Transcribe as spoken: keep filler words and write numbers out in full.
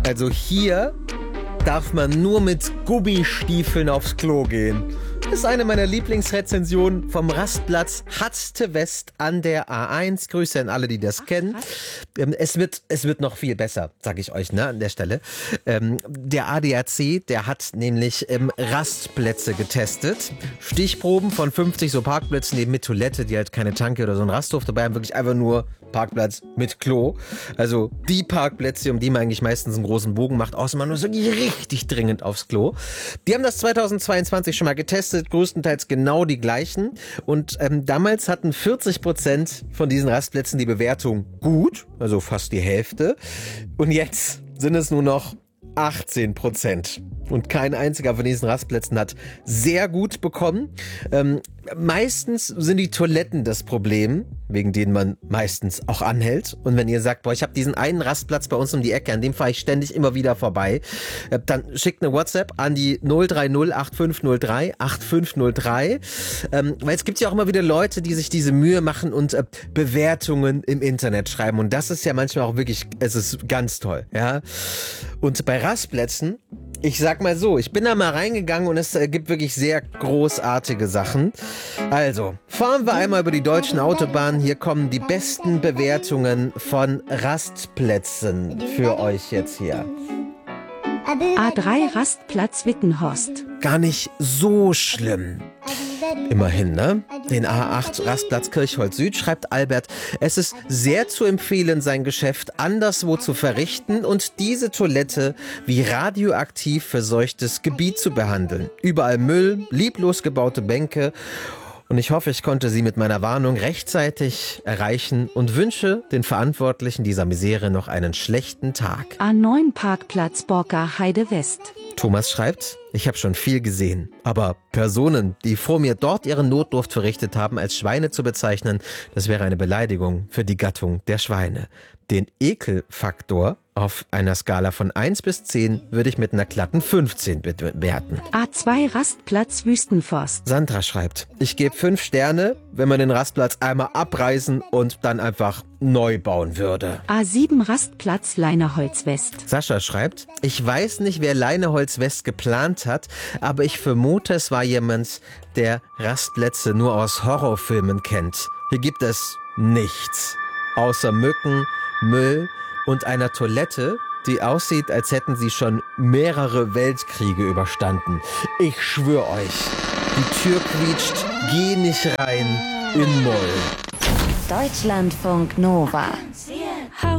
Also hier darf man nur mit Gummistiefeln aufs Klo gehen. Das ist eine meiner Lieblingsrezensionen vom Rastplatz Hatzte West an der A eins. Grüße an alle, die das Ach, kennen. Ähm, es wird, es wird noch viel besser, sage ich euch, ne, an der Stelle. Ähm, der A D A C, der hat nämlich ähm, Rastplätze getestet. Stichproben von fünfzig so Parkplätzen eben mit Toilette, die halt keine Tanke oder so ein Rasthof dabei haben. Wirklich einfach nur Parkplatz mit Klo. Also die Parkplätze, um die man eigentlich meistens einen großen Bogen macht, außer man muss wirklich richtig dringend aufs Klo. Die haben das zweitausendzweiundzwanzig schon mal getestet. Größtenteils genau die gleichen. Und ähm, damals hatten vierzig Prozent von diesen Rastplätzen die Bewertung gut, also fast die Hälfte. Und jetzt sind es nur noch achtzehn Prozent. Und kein einziger von diesen Rastplätzen hat sehr gut bekommen. Ähm, meistens sind die Toiletten das Problem, wegen denen man meistens auch anhält. Und wenn ihr sagt, boah, ich habe diesen einen Rastplatz bei uns um die Ecke, an dem fahre ich ständig immer wieder vorbei, äh, dann schickt eine WhatsApp an die null drei null acht fünf null drei acht fünf null drei. Ähm, weil es gibt ja auch immer wieder Leute, die sich diese Mühe machen und äh, Bewertungen im Internet schreiben. Und das ist ja manchmal auch wirklich, es ist ganz toll. Ja. Und bei Rastplätzen, ich sag mal so, ich bin da mal reingegangen und es äh, gibt wirklich sehr großartige Sachen. Also, fahren wir einmal über die deutschen Autobahnen. Hier kommen die besten Bewertungen von Rastplätzen für euch jetzt hier. A drei Rastplatz Wittenhorst. Gar nicht so schlimm. Immerhin, ne? Den A acht Rastplatz Kirchholz Süd schreibt Albert, es ist sehr zu empfehlen, sein Geschäft anderswo zu verrichten und diese Toilette wie radioaktiv verseuchtes Gebiet zu behandeln. Überall Müll, lieblos gebaute Bänke. Und ich hoffe, ich konnte Sie mit meiner Warnung rechtzeitig erreichen und wünsche den Verantwortlichen dieser Misere noch einen schlechten Tag. A neun Parkplatz Borker Heide West. Thomas schreibt, ich habe schon viel gesehen, aber Personen, die vor mir dort ihre Notdurft verrichtet haben, als Schweine zu bezeichnen, das wäre eine Beleidigung für die Gattung der Schweine. Den Ekelfaktor auf einer Skala von eins bis zehn würde ich mit einer glatten fünfzehn bewerten. A zwei Rastplatz Wüstenforst. Sandra schreibt, ich gebe fünf Sterne, wenn man den Rastplatz einmal abreißen und dann einfach neu bauen würde. A sieben Rastplatz Leineholz West. Sascha schreibt, ich weiß nicht, wer Leineholz West geplant hat, aber ich vermute, es war jemand, der Rastplätze nur aus Horrorfilmen kennt. Hier gibt es nichts, außer Mücken, Müll und einer Toilette, die aussieht, als hätten sie schon mehrere Weltkriege überstanden. Ich schwöre euch, die Tür quietscht, geh nicht rein in Moll. Deutschlandfunk Nova.